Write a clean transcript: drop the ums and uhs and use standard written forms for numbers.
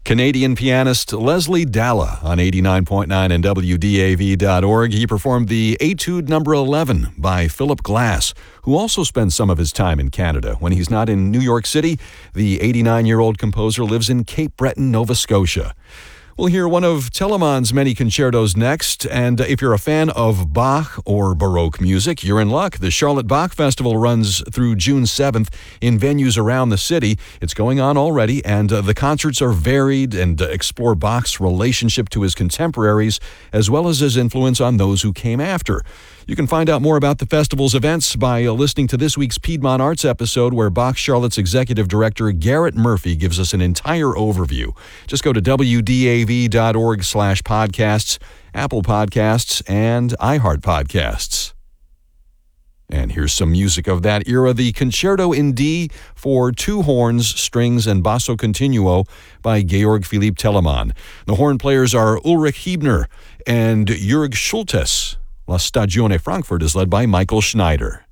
Canadian pianist Leslie Dalla on 89.9 and WDAV.org. He performed the Etude No. 11 by Philip Glass, who also spends some of his time in Canada. When he's not in New York City, the 89-year-old composer lives in Cape Breton, Nova Scotia. We'll hear one of Telemann's many concertos next, and if you're a fan of Bach or Baroque music, you're in luck. The Charlotte Bach Festival runs through June 7th in venues around the city. It's going on already, and the concerts are varied and explore Bach's relationship to his contemporaries, as well as his influence on those who came after. You can find out more about the festival's events by listening to this week's Piedmont Arts episode, where Bach Charlotte's executive director Garrett Murphy gives us an entire overview. Just go to WDAV.org/podcasts, Apple Podcasts, and iHeart Podcasts. And here's some music of that era, the Concerto in D for two horns, strings, and basso continuo by Georg Philipp Telemann. The horn players are Ulrich Hiebner and Jörg Schultes. La Stagione Frankfurt is led by Michael Schneider.